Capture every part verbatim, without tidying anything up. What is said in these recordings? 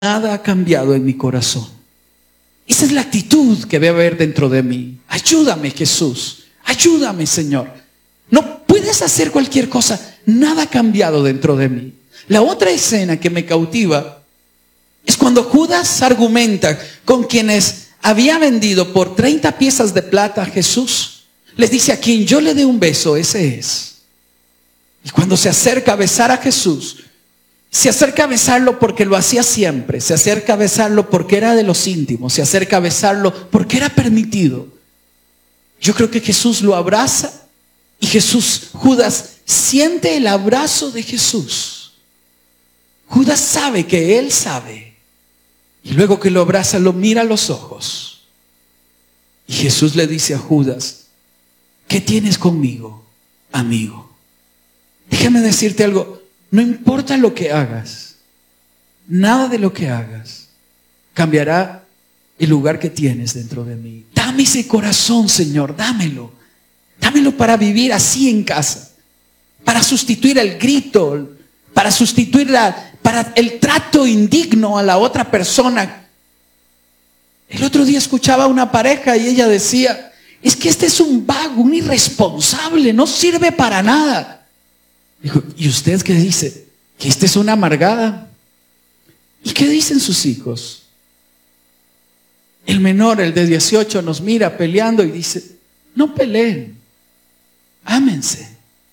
nada ha cambiado en mi corazón. Esa es la actitud que debe haber dentro de mí. Ayúdame, Jesús. Ayúdame, Señor. No puedes hacer cualquier cosa. Nada ha cambiado dentro de mí. La otra escena que me cautiva es cuando Judas argumenta con quienes había vendido por treinta piezas de plata a Jesús. Les dice: a quien yo le dé un beso, ese es. Y cuando se acerca a besar a Jesús, se acerca a besarlo porque lo hacía siempre. Se acerca a besarlo porque era de los íntimos. Se acerca a besarlo porque era permitido. Yo creo que Jesús lo abraza y Jesús, Judas siente el abrazo de Jesús. Judas sabe que él sabe. Y luego que lo abraza, lo mira a los ojos. Y Jesús le dice a Judas: ¿qué tienes conmigo, amigo? Déjame decirte algo. No importa lo que hagas, nada de lo que hagas cambiará el lugar que tienes dentro de mí. Dame ese corazón, Señor, dámelo. Dámelo para vivir así en casa, para sustituir el grito, para sustituir la, para el trato indigno a la otra persona. El otro día escuchaba a una pareja y ella decía: es que este es un vago, un irresponsable, no sirve para nada. Dijo: ¿y usted qué dice? ¿Que esta es una amargada? ¿Y qué dicen sus hijos? El menor, el de dieciocho, nos mira peleando y dice: no peleen, ámense.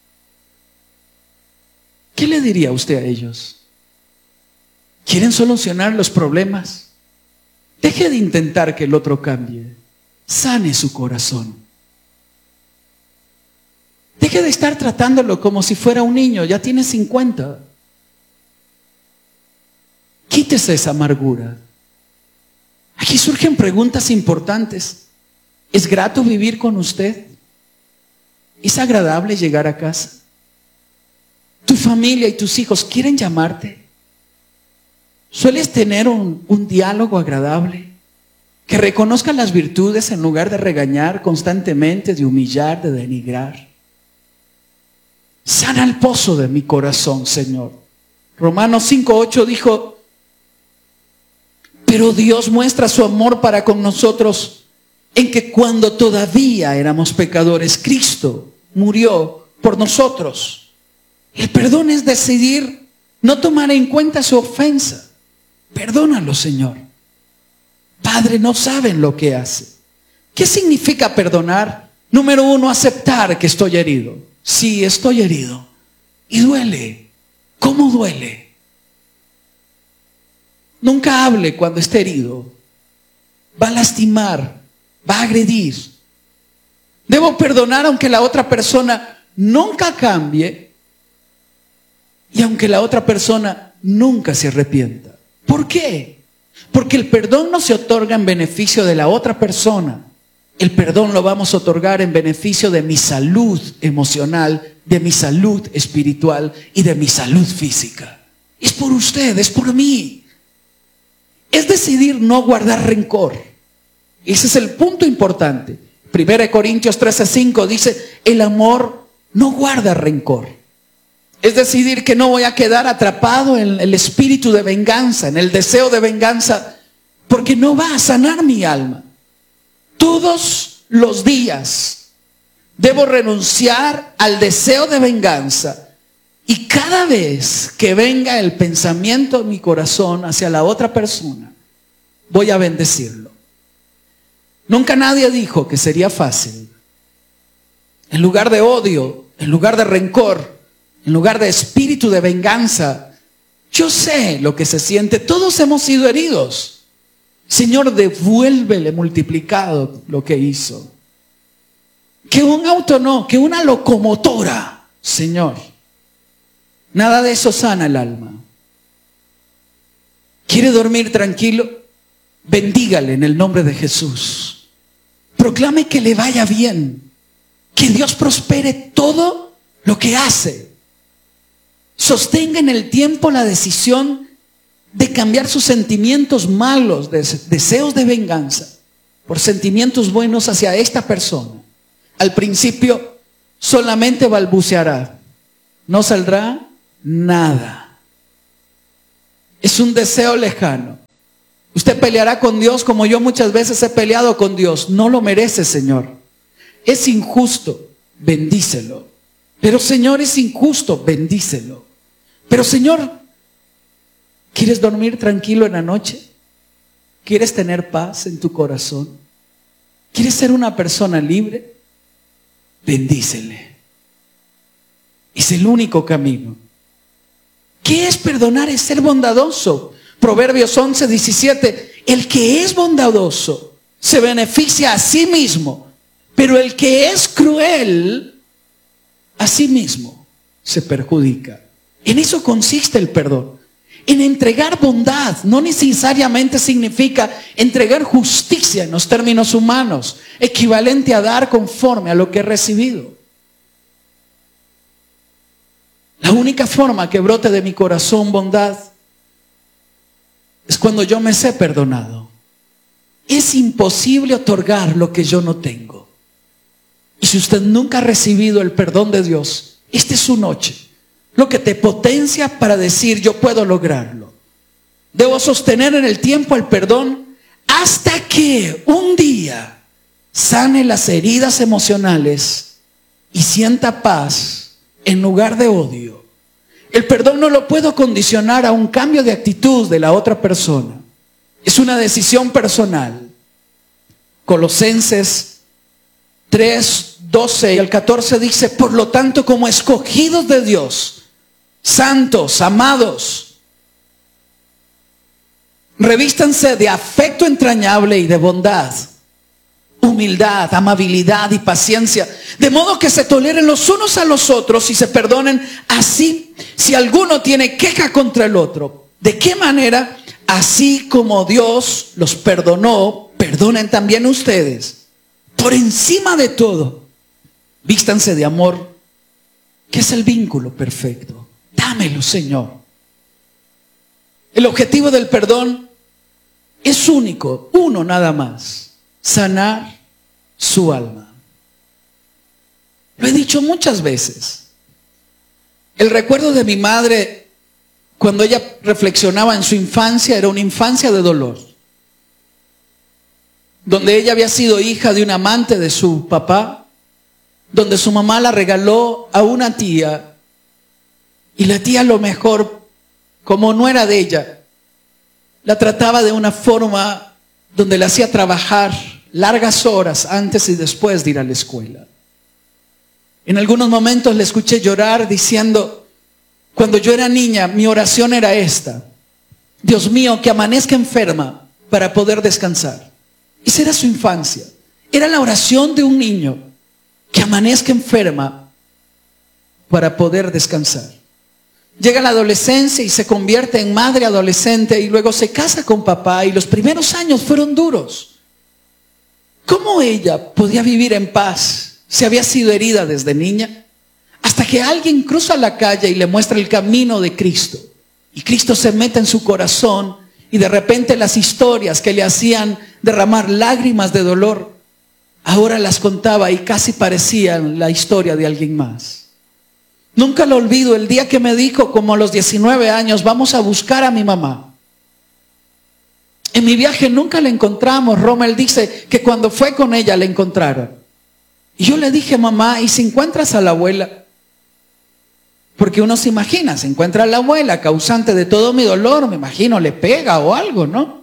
¿Qué le diría usted a ellos? ¿Quieren solucionar los problemas? Deje de intentar que el otro cambie. Sane su corazón. Deje de estar tratándolo como si fuera un niño. Ya tiene cincuenta. Quítese esa amargura. Aquí surgen preguntas importantes. ¿Es grato vivir con usted? ¿Es agradable llegar a casa? ¿Tu familia y tus hijos quieren llamarte? ¿Sueles tener un, un diálogo agradable? Que reconozca las virtudes en lugar de regañar constantemente, de humillar, de denigrar. Sana el pozo de mi corazón, Señor. Romanos cinco ocho dijo: pero Dios muestra su amor para con nosotros en que cuando todavía éramos pecadores, Cristo murió por nosotros. El perdón es decidir no tomar en cuenta su ofensa. Perdónalo, Señor. Padre, no saben lo que hace. ¿Qué significa perdonar? Número uno, aceptar que estoy herido. Sí, estoy herido. Y duele. ¿Cómo duele? Nunca hable cuando esté herido. Va a lastimar, va a agredir. Debo perdonar aunque la otra persona nunca cambie y aunque la otra persona nunca se arrepienta. ¿Por qué? Porque el perdón no se otorga en beneficio de la otra persona. El perdón lo vamos a otorgar en beneficio de mi salud emocional, de mi salud espiritual y de mi salud física. Es por usted, es por mí. Es decidir no guardar rencor. Ese es el punto importante. Primera de Corintios trece cinco dice: el amor no guarda rencor. Es decidir que no voy a quedar atrapado en el espíritu de venganza, en el deseo de venganza, porque no va a sanar mi alma. Todos los días debo renunciar al deseo de venganza, y cada vez que venga el pensamiento en mi corazón hacia la otra persona, voy a bendecirlo. Nunca nadie dijo que sería fácil. En lugar de odio, en lugar de rencor, en lugar de espíritu de venganza, yo sé lo que se siente. Todos hemos sido heridos. Señor, devuélvele multiplicado lo que hizo. Que un auto no, que una locomotora, Señor. Nada de eso sana el alma. ¿Quiere dormir tranquilo? Bendígale en el nombre de Jesús. Proclame que le vaya bien. Que Dios prospere todo lo que hace. Sostenga en el tiempo la decisión de cambiar sus sentimientos malos, de deseos de venganza, por sentimientos buenos hacia esta persona. Al principio solamente balbuceará, no saldrá nada. Es un deseo lejano. Usted peleará con Dios como yo muchas veces he peleado con Dios. No lo merece, Señor. Es injusto, bendícelo. Pero Señor, es injusto, bendícelo. Pero Señor, ¿quieres dormir tranquilo en la noche? ¿Quieres tener paz en tu corazón? ¿Quieres ser una persona libre? Bendícele. Es el único camino. ¿Qué es perdonar? Es ser bondadoso. Proverbios once, diecisiete. El que es bondadoso se beneficia a sí mismo, pero el que es cruel a sí mismo se perjudica. En eso consiste el perdón. En entregar bondad. No necesariamente significa entregar justicia en los términos humanos, equivalente a dar conforme a lo que he recibido. La única forma que brote de mi corazón bondad es cuando yo me sé perdonado. Es imposible otorgar lo que yo no tengo. Y si usted nunca ha recibido el perdón de Dios, esta es su noche. Lo que te potencia para decir, yo puedo lograrlo. Debo sostener en el tiempo el perdón hasta que un día sane las heridas emocionales y sienta paz en lugar de odio. El perdón no lo puedo condicionar a un cambio de actitud de la otra persona. Es una decisión personal. Colosenses tres, doce y el catorce dice, por lo tanto, como escogidos de Dios, santos, amados, revístanse de afecto entrañable y de bondad, humildad, amabilidad y paciencia, de modo que se toleren los unos a los otros y se perdonen así si alguno tiene queja contra el otro. ¿De qué manera? Así como Dios los perdonó, perdonen también ustedes. Por encima de todo, vístanse de amor, que es el vínculo perfecto. Dámelo, Señor. El objetivo del perdón es único, uno nada más: sanar su alma. Lo he dicho muchas veces. El recuerdo de mi madre, cuando ella reflexionaba en su infancia, era una infancia de dolor, donde ella había sido hija de un amante de su papá, donde su mamá la regaló a una tía, y la tía, a lo mejor, como no era de ella, la trataba de una forma donde la hacía trabajar largas horas antes y después de ir a la escuela. En algunos momentos le escuché llorar diciendo, cuando yo era niña, mi oración era esta: Dios mío, que amanezca enferma para poder descansar. Esa era su infancia. Era la oración de un niño: que amanezca enferma para poder descansar. Llega la adolescencia y se convierte en madre adolescente y luego se casa con papá, y los primeros años fueron duros. ¿Cómo ella podía vivir en paz si había sido herida desde niña? Hasta que alguien cruza la calle y le muestra el camino de Cristo. Y Cristo se mete en su corazón y de repente las historias que le hacían derramar lágrimas de dolor, ahora las contaba y casi parecían la historia de alguien más. Nunca lo olvido el día que me dijo, como a los diecinueve años, vamos a buscar a mi mamá. En mi viaje nunca la encontramos. Rommel dice que cuando fue con ella la encontraron. Y yo le dije, mamá, ¿y si encuentras a la abuela? Porque uno se imagina, se encuentra a la abuela, causante de todo mi dolor, me imagino le pega o algo, ¿no?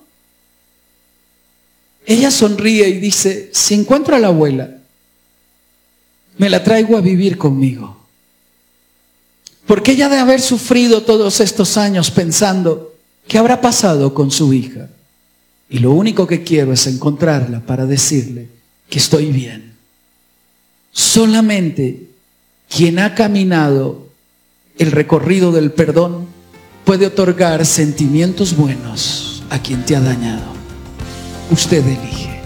Ella sonríe y dice, si encuentro a la abuela, me la traigo a vivir conmigo. Porque ella de haber sufrido todos estos años pensando, ¿qué habrá pasado con su hija? Y lo único que quiero es encontrarla para decirle que estoy bien. Solamente quien ha caminado el recorrido del perdón puede otorgar sentimientos buenos a quien te ha dañado. Usted elige.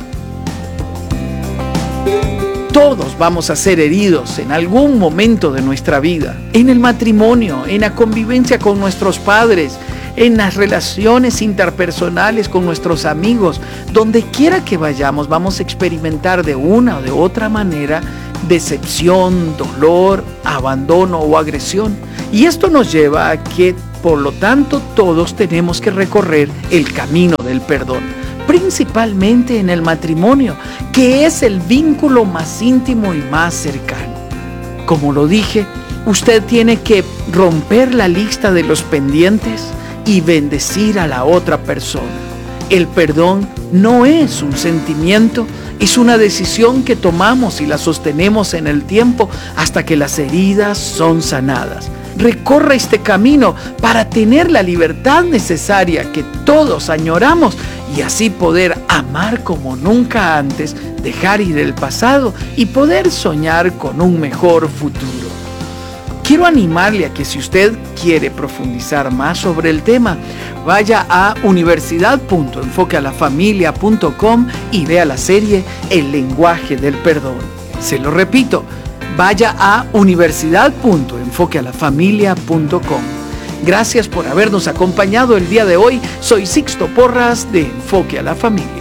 Todos vamos a ser heridos en algún momento de nuestra vida, en el matrimonio, en la convivencia con nuestros padres, en las relaciones interpersonales con nuestros amigos. Donde quiera que vayamos, vamos a experimentar de una o de otra manera decepción, dolor, abandono o agresión. Y esto nos lleva a que Por lo tanto, todos tenemos que recorrer el camino del perdón, principalmente en el matrimonio, que es el vínculo más íntimo y más cercano. Como lo dije, usted tiene que romper la lista de los pendientes y bendecir a la otra persona. El perdón no es un sentimiento, es una decisión que tomamos y la sostenemos en el tiempo hasta que las heridas son sanadas. Recorra este camino para tener la libertad necesaria que todos añoramos y así poder amar como nunca antes, dejar ir el pasado y poder soñar con un mejor futuro. Quiero animarle a que si usted quiere profundizar más sobre el tema, vaya a universidad punto enfoque a la familia punto com y vea la serie El lenguaje del perdón. Se lo repito, vaya a universidad punto enfoque a la familia punto com. Gracias por habernos acompañado el día de hoy. Soy Sixto Porras de Enfoque a la Familia.